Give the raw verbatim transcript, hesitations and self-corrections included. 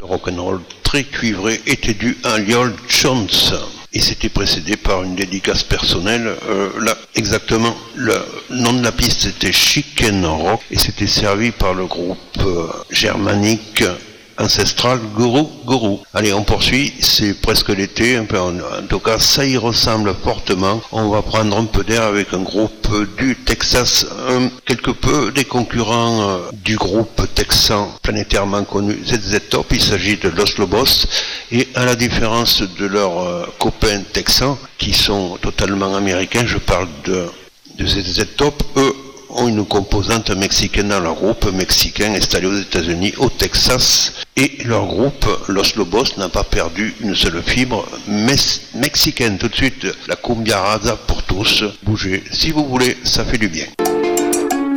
Le rock'n'roll très cuivré était dû à Liold Jones. Et c'était précédé par une dédicace personnelle. Euh, là, exactement, le nom de la piste c'était Chicken Rock et c'était servi par le groupe euh, germanique ancestral Guru Guru. Allez, on poursuit, c'est presque l'été, en, en tout cas ça y ressemble fortement. On va prendre un peu d'air avec un groupe du Texas, un, quelque peu des concurrents euh, du groupe texan planétairement connu Z Z Top. Il s'agit de Los Lobos et à la différence de leurs euh, copains texans qui sont totalement américains, je parle de, de Z Z Top, eux ont une composante mexicaine dans leur groupe, mexicain installé aux États-Unis, au Texas, et leur groupe, Los Lobos, n'a pas perdu une seule fibre mes- mexicaine. Tout de suite, la cumbia rasa pour tous. Bougez, si vous voulez, ça fait du bien.